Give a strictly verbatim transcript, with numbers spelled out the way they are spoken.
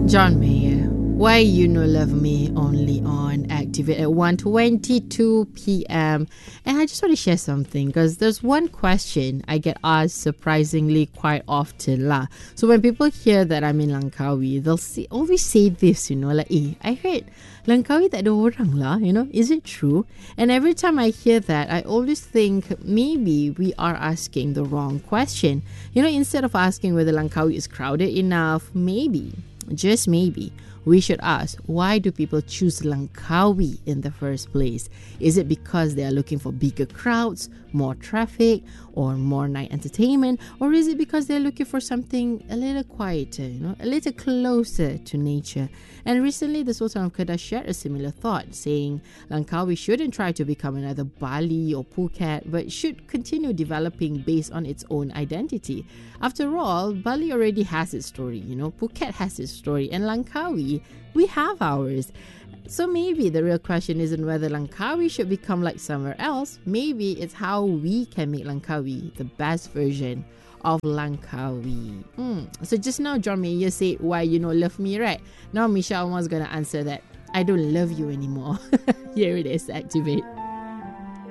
John Mayer, why you no love me only on Activate at one twenty-two p.m. And I just want to share something because there's one question I get asked surprisingly quite often lah. So when people hear that I'm in Langkawi, they'll say, always say this, you know, like, eh, I heard Langkawi tak ada orang lah, you know, is it true? And every time I hear that, I always think maybe we are asking the wrong question. You know, instead of asking whether Langkawi is crowded enough, maybe, just maybe, we should ask, why do people choose Langkawi in the first place? Is it because they are looking for bigger crowds, more traffic, or more night entertainment? Or is it because they're looking for something a little quieter, you know, a little closer to nature? And recently, the Sultan of Kedah shared a similar thought, saying Langkawi shouldn't try to become another Bali or Phuket, but should continue developing based on its own identity. After all, Bali already has its story, you know, Phuket has its story, and Langkawi, we have ours. So maybe the real question isn't whether Langkawi should become like somewhere else. Maybe it's how we can make Langkawi the best version of Langkawi. Mm. So just now, John Mayer said, why you don't love me, right? Now Michelle was going to answer that. I don't love you anymore. Here it is, Activate.